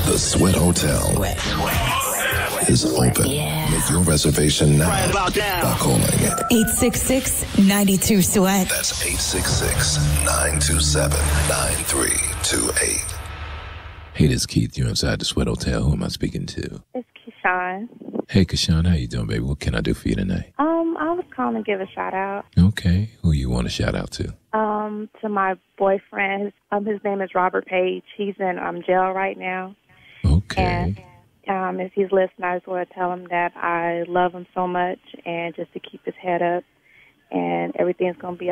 The Sweat Hotel is open. Make your reservation now by calling 866-92-SWEAT. That's 866-927-9328. Hey, this is Keith. You're inside the Sweat Hotel. Who am I speaking to? It's Keyshawn. Hey, Keyshawn. How you doing, baby? What can I do for you tonight? I was calling to give a shout out. Okay. Who you want to shout out to? To my boyfriend. His name is Robert Page. He's in jail right now. Okay. And if he's listening, I just want to tell him that I love him so much, and just to keep his head up, and everything's going to be